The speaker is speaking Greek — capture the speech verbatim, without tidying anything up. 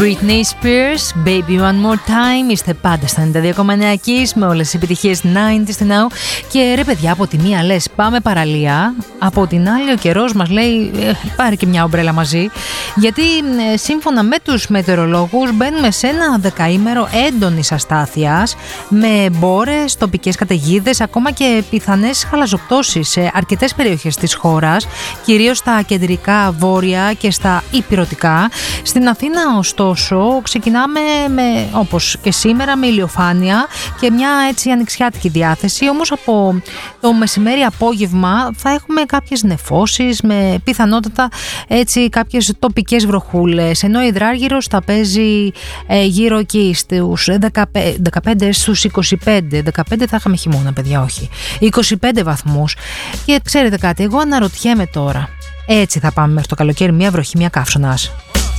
Britney Spears, Baby One More Time. Είστε πάντα στα ενενήντα δύο κόμμα εννέα Kiss με όλες τις επιτυχίες ενενήντα στην Now. Και ρε παιδιά, από τη μία λες πάμε παραλία, από την άλλη ο καιρός μας λέει ε, πάρε και μια ομπρέλα μαζί. Γιατί ε, σύμφωνα με τους μετεωρολόγους μπαίνουμε σε ένα δεκαήμερο έντονης αστάθειας, με μπόρες, τοπικές καταιγίδες, ακόμα και πιθανές χαλαζοπτώσεις σε αρκετές περιοχές της χώρας, κυρίως στα κεντρικά, βόρεια και στα ηπειρωτικά. Στην Αθήνα ωστόσο ξεκινάμε με, όπως και σήμερα, με ηλιοφάνεια και μια έτσι ανοιξιάτικη διάθεση, όμως από το μεσημέρι απόγευμα θα έχουμε κάποιες νεφώσεις με πιθανότατα έτσι κάποιες τοπικές βροχούλες, ενώ η υδράργυρος θα παίζει ε, γύρω εκεί στους δεκαπέντε, δεκαπέντε στους είκοσι πέντε, δεκαπέντε θα είχαμε χειμώνα παιδιά, όχι, είκοσι πέντε βαθμούς. Και ξέρετε κάτι, εγώ αναρωτιέμαι τώρα, έτσι θα πάμε μέχρι το καλοκαίρι, μια βροχή, μια καύσωνας?